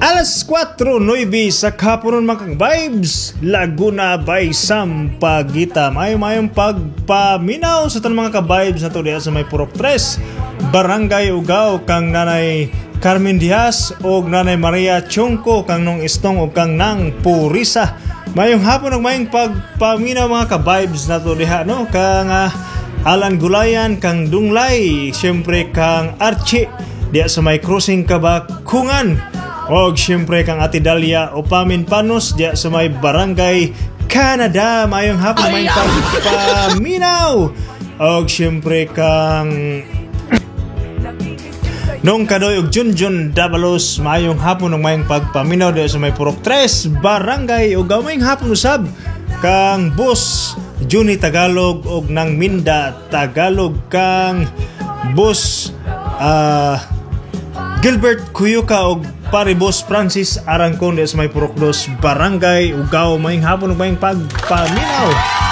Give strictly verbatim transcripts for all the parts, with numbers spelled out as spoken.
Alas kwatro nueve sa kapunon mga vibes, Laguna by Sampaguita. Mayo-mayong pagpaminaw sa tanong mga ka-vibes na to diya sa may Purok tres, Barangay Ugao, kang Nanay Carmen Diaz o Nanay Maria Chungko, kang nung istong o kang nang Purisa. Mayong hapon ng mayong pagpaminaw mga ka-vibes na to diya, no? Kang uh, Alan Gulayan, kang Dunglay, siyempre kang Archie diya sa may Crossing Kabakungan. Og siyempre kang Ate Dalia Opamin Panos diya sa may Barangay Canada. Mayong hapon mayong pagpaminaw. Og siyempre kang Nong Kadoy og Junjun Dabalos. Mayong hapon ng mayong pagpaminaw diya sa may Purok tres, Barangay Ugao. Mayong hapon usab kang Boss Juni Tagalog og nang Minda Tagalog, kang Boss uh, Gilbert Kuyuka og pare Boss Francis Arangcon sa may Purok dos, Barangay Ugao. Mayong hapon ug mayong pagpaminaw.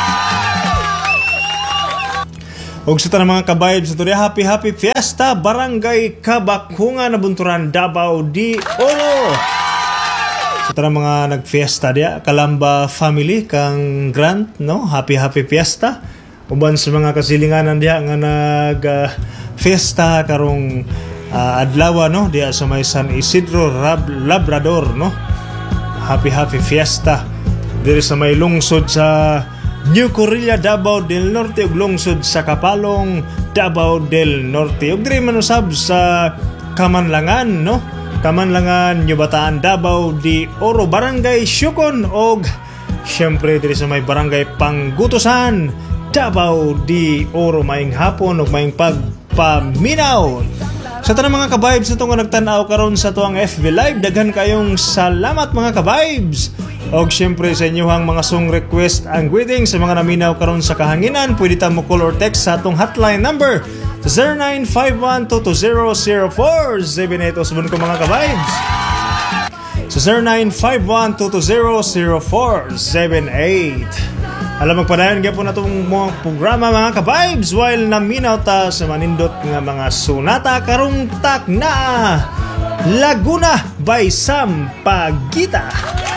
Og sa tanang mga kabayad sa tuloy, happy happy fiesta Barangay Kabakungan na Bunturan, Davao de Oro. Sa tanang mga nagfiesta dia, Kalamba family kang Grant, no? Happy happy fiesta. Uban sa mga kasilinganan dia nga nag uh, fiesta karong Uh, adlaw, no, diya sa may San Isidro Rab- Labrador, no. Happy happy fiesta diri sa may lungsod sa New Corilla, Davao del Norte, ug lungsod sa Kapalong, Davao del Norte, ug diri man usab sa Kamanlangan, no. Kamanlangan, New Bataan, Davao de Oro, Barangay Syukon, og syempre diri sa may Barangay Panggutusan, Davao de Oro. Mayong hapon ug mayong pagpaminaw. Sa tanang mga ka-vibes na itong nagtanaw karon sa tuwang F B Live, daghan kayong salamat mga ka-vibes. Og syempre sa inyohang mga song request ang greeting sa mga naminaw karon sa kahanginan, pwede ta mo call or text sa atong hotline number zero nine five one two two zero zero four seven eight. Usbon ko mga ka-vibes sa zero nine five one two two zero zero four seven eight. Alam magpadayon gyapon natong mga programa mga ka-vibes while naminaw ta sa manindot nga mga sunata karong tak na Laguna by Sampaguita.